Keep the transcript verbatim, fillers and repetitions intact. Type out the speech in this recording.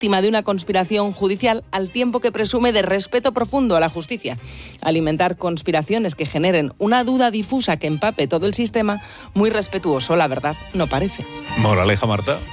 víctima de una conspiración judicial al tiempo que presume de respeto profundo a la justicia. Alimentar conspiraciones que generen una duda difusa que empape todo el sistema, muy respetuoso, la verdad, no parece. Moraleja, Marta.